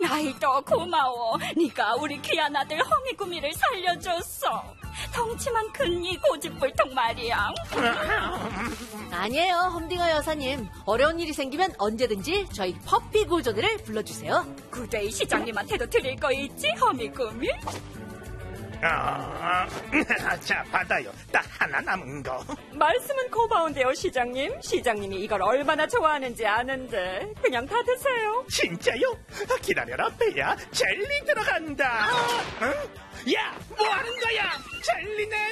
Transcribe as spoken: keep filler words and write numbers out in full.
라이더 고마워. 네가 우리 귀한 아들 허미구미를 살려줬어. 덩치만 큰 이 고집불통 말이야. 아니에요, 험딩어 여사님. 어려운 일이 생기면 언제든지 저희 퍼피 구조대를 불러주세요. 구데이 시장님한테도 드릴 거 있지, 허미구미? 아, 자, 받아요. 딱 하나 남은 거. 말씀은 고마운데요, 시장님. 시장님이 이걸 얼마나 좋아하는지 아는데 그냥 다 드세요. 진짜요? 기다려라, 배야. 젤리 들어간다. 응? 야, 뭐 하는 거야? 젤리네.